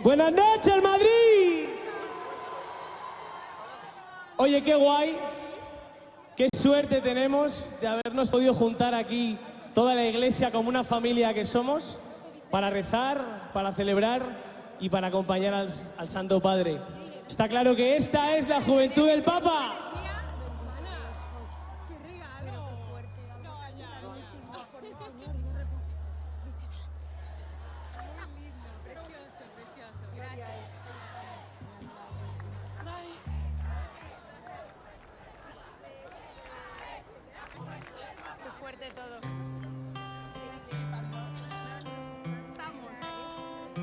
Buenas noches, Madrid. Oye, qué guay, qué suerte tenemos de habernos podido juntar aquí toda la iglesia como una familia que somos para rezar, para celebrar y para acompañar al Santo Padre. Está claro que esta es la juventud del Papa. Qué fuerte todo.